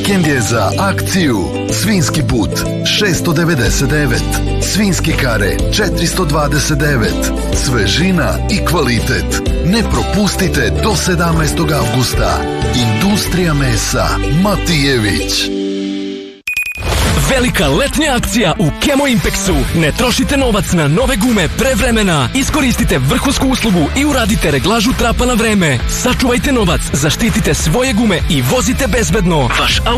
Vikend je za akciju. Svinjski but 699, svinjske kare 429, svežina i kvalitet. Ne propustite do 17. avgusta. Industrija mesa Matijević. Velika letnja akcija u Kemo Impexu. Ne trošite novac na nove gume pre vremena. Iskoristite vrhunsku uslugu i uradite reglažu trapa na vreme. Sačuvajte novac, zaštitite svoje gume i vozite bezbedno. Vaš